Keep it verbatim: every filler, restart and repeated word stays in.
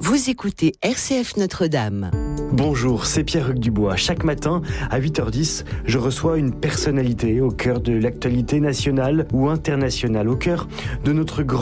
Vous écoutez R C F Notre-Dame. Bonjour, c'est Pierre-Hugues Dubois. Chaque matin, à huit heures dix, je reçois une personnalité au cœur de l'actualité nationale ou internationale, au cœur de notre grand